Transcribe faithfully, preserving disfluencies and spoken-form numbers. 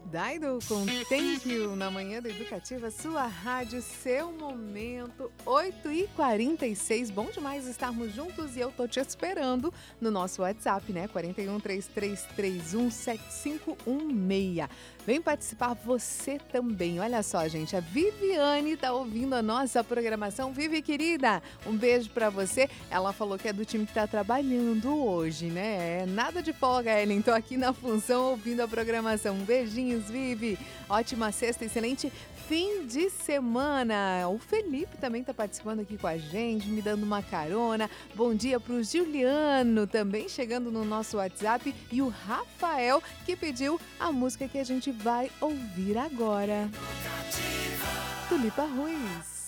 Daido com Thank You na manhã da Educativa, sua rádio, seu momento, oito e quarenta e seis. Bom demais estarmos juntos e eu tô te esperando no nosso WhatsApp, né? quatro um, três três três um, sete cinco um seis. Vem participar você também. Olha só, gente, a Viviane tá ouvindo a nossa programação. Vivi, querida, um beijo pra você. Ela falou que é do time que tá trabalhando hoje, né? Nada de folga, Ellen. Tô aqui na função ouvindo a programação. Um beijinho, Vivi. Ótima sexta, excelente fim de semana. O Felipe também está participando aqui com a gente, me dando uma carona. Bom dia para o Juliano, também chegando no nosso WhatsApp. E o Rafael, que pediu a música que a gente vai ouvir agora. Tulipa Ruiz.